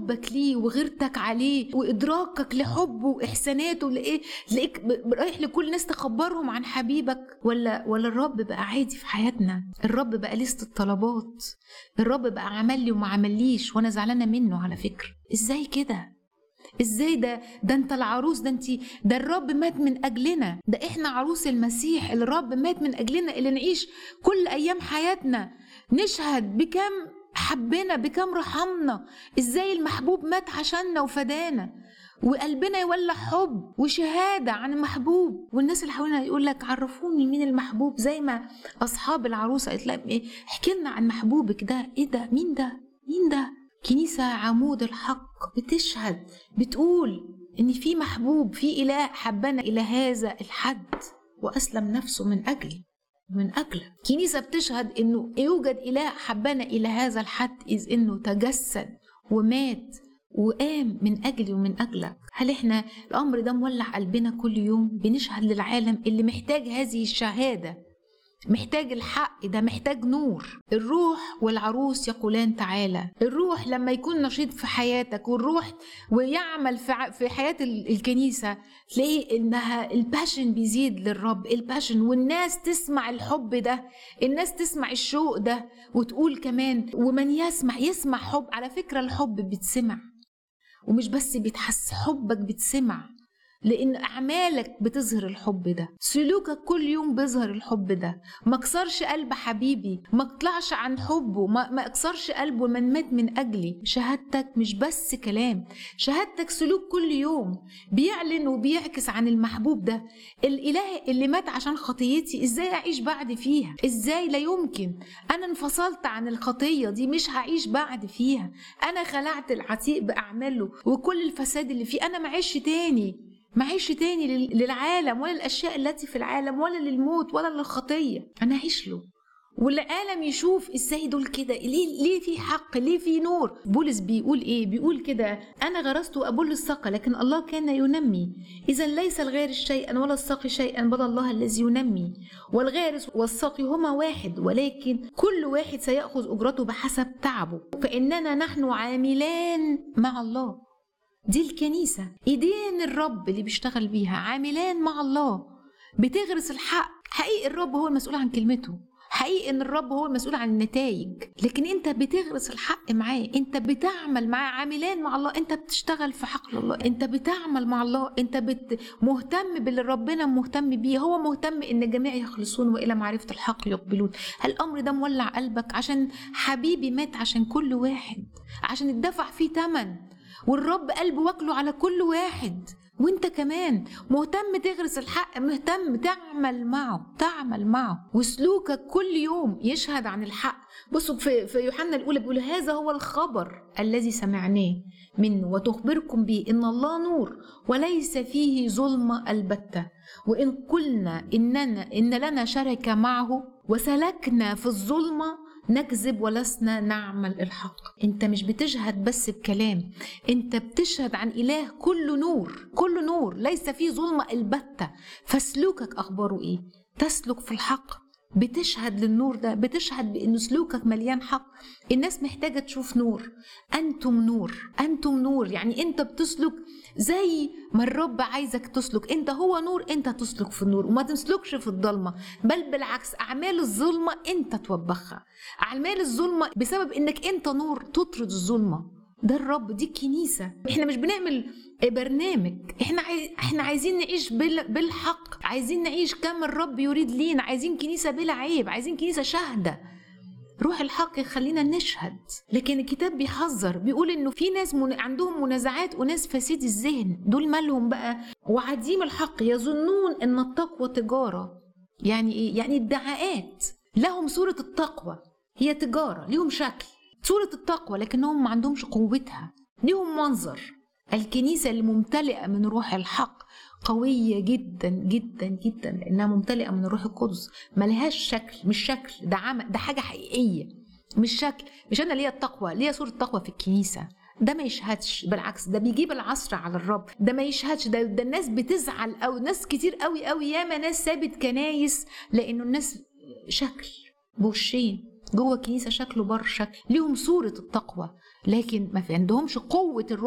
حبك ليه وغيرتك عليه وإدراكك لحبه وإحساناته لإيه، تلاقيك رايح لكل الناس تخبرهم عن حبيبك، ولا الرب بقى عادي في حياتنا؟ الرب بقى لست الطلبات، الرب بقى عمل لي وما عمليش وأنا زعلانة منه على فكرة. إزاي كده؟ ازاي ده انت العروس، ده الرب مات من اجلنا، ده احنا عروس المسيح، الرب مات من اجلنا اللي نعيش كل ايام حياتنا نشهد بكم حبنا بكم رحمنا. ازاي المحبوب مات عشاننا وفدانا، وقلبنا يولع حب وشهادة عن المحبوب، والناس اللي حوالينا يقول لك عرفوني مين المحبوب، زي ما اصحاب العروسة قالت لهم ايه، احكي لنا عن محبوبك ده، ايه ده، مين ده. كنيسة عمود الحق بتشهد، بتقول ان في محبوب، في اله حبنا الى هذا الحد واسلم نفسه من اجلي من اجلك. كنيسة بتشهد انه يوجد اله حبنا الى هذا الحد، اذ انه تجسد ومات وقام من اجلي ومن اجلك. هل احنا الامر ده مولع قلبنا كل يوم؟ بنشهد للعالم اللي محتاج هذه الشهادة، محتاج الحق ده، محتاج نور. الروح والعروس يقولان تعالى. الروح لما يكون نشيط في حياتك، والروح ويعمل في حياة الكنيسة، تلاقي انها الباشن بيزيد للرب، الباشن، والناس تسمع الحب ده، الناس تسمع الشوق ده، وتقول كمان ومن يسمع حب. على فكرة الحب بيتسمع، ومش بس بيتحس، حبك بيتسمع، لأن أعمالك بتظهر الحب ده، سلوكك كل يوم بيظهر الحب ده. ما كسرش قلب حبيبي، ما اطلعش عن حبه، ما اكسرش قلبه من مات من أجلي. شهادتك مش بس كلام، شهادتك سلوك كل يوم بيعلن وبيعكس عن المحبوب ده، الإله اللي مات عشان خطيتي. إزاي أعيش بعد فيها؟ إزاي؟ لا يمكن. أنا انفصلت عن الخطية دي، مش هعيش بعد فيها. أنا خلعت العتيق بأعماله وكل الفساد اللي فيه، أنا معيش تاني للعالم ولا الأشياء التي في العالم ولا للموت ولا للخطية. أنا أعيش له، والعالم يشوف إزاي دول كده، ليه في حق، ليه في نور. بولس بيقول إيه؟ بيقول كده أنا غرست وأبل الساقة لكن الله كان ينمي. إذا ليس الغارس شيئا ولا الساقي شيئا بل الله الذي ينمي، والغارس والساقي هما واحد، ولكن كل واحد سيأخذ أجرته بحسب تعبه، فإننا نحن عاملان مع الله. دي الكنيسة، ايدين الرب اللي بيشتغل بيها، عاملان مع الله، بتغرس الحق. حقيقي الرب هو المسؤول عن كلمته، حقيقي ان الرب هو المسؤول عن النتائج، لكن انت بتغرس الحق معاه، انت بتعمل معاه، عاملان مع الله، انت بتشتغل في حقل الله، انت بتعمل مع الله، انت مهتم باللي ربنا مهتم بيه. هو مهتم ان الجميع يخلصون والى معرفة الحق يقبلون. هل الامر ده مولع قلبك؟ عشان حبيبي مات عشان كل واحد، عشان اتدفع فيه ثمن، والرب قلبه واكله على كل واحد. وانت كمان مهتم تغرس الحق، مهتم تعمل معه، وسلوكك كل يوم يشهد عن الحق. بصوا في يوحنا الأولى بيقول هذا هو الخبر الذي سمعناه منه وتخبركم به إن الله نور وليس فيه ظلمة البتة، وإن قلنا إن لنا شركة معه وسلكنا في الظلمة نكذب ولسنا نعمل الحق. انت مش بتشهد بس بكلام، انت بتشهد عن اله كله نور ليس فيه ظلمة البتة. فسلوكك اخباره ايه؟ تسلك في الحق، بتشهد للنور ده، بتشهد بان سلوكك مليان حق. الناس محتاجة تشوف نور. انتم نور، يعني انت بتسلك زي ما الرب عايزك تسلك. انت هو نور، انت تسلك في النور وما تسلكش في الضلمة، بل بالعكس اعمال الظلمة انت توبخها. اعمال الظلمة بسبب انك انت نور تطرد الظلمة. ده الرب، دي الكنيسة. احنا مش بنعمل برنامج، احنا عايزين نعيش بالحق، عايزين نعيش كما الرب يريد لينا، عايزين كنيسة بلا عيب، عايزين كنيسة شاهدة. روح الحق يخلينا نشهد. لكن الكتاب بيحذر، بيقول انه في ناس عندهم منازعات وناس فسيد الذهن، دول مالهم بقى؟ وعديم الحق يظنون ان التقوى تجارة. يعني ايه؟ يعني ادعاءات، لهم صورة التقوى هي تجارة، ليهم شكل صورة التقوى لكنهم ما عندهمش قوتها، ليهم منظر. الكنيسة اللي ممتلئة من روح الحق قوية جدا جدا جدا، لأنها ممتلئة من الروح القدس، ملهاش شكل، مش شكل، ده عمل، ده حاجة حقيقية، مش شكل. مش أنا ليا التقوى، ليا صورة التقوى في الكنيسة، ده ما يشهدش، بالعكس ده بيجيب العصر على الرب. ده ما يشهدش، ده الناس بتزعل، أو ناس كتير قوي قوي ياما ناس سابت كنايس لأنه الناس شكل بوشين. جوه الكنيسة شكله بر شكل، ليهم صورة التقوى، لكن ما في عندهمش قوة الروح